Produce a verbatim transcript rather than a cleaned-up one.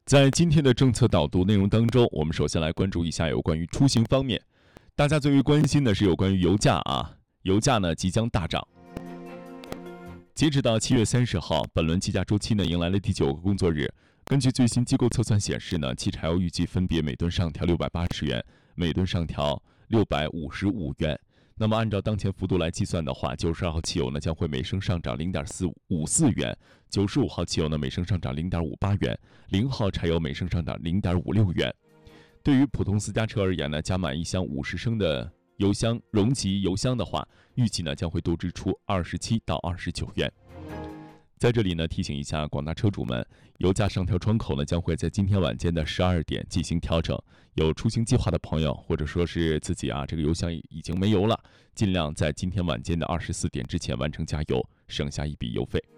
在今天的政策导读内容当中，我们首先来关注一下有关于出行方面。大家最为关心的是有关于油价啊，油价呢即将大涨。截止到七月三十号，本轮计价周期呢迎来了第九个工作日。根据最新机构测算显示呢，汽柴油预计分别每吨上调六百八十元，每吨上调六百五十五元。那么按照当前幅度来计算的话，九十二号汽油呢将会每升上涨零点四五四元，九十五号汽油呢每升上涨零点五八元，零号柴油每升上涨零点五六元。对于普通私家车而言呢，加满一箱五十升的油箱容级油箱的话，预计呢将会多支出二十七到二十九元。在这里呢，提醒一下广大车主们，油价上调窗口呢将会在今天晚间的十二点进行调整。有出行计划的朋友，或者说是自己啊这个油箱已经没油了，尽量在今天晚间的二十四点之前完成加油，省下一笔油费。